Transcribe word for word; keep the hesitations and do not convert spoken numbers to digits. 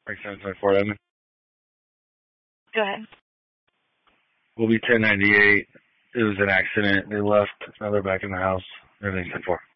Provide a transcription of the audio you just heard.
Break seven twenty-four, Edmund. Go ahead. We'll be ten ninety-eight. It was an accident. They left. Now they're back in the house. Everything's ten four.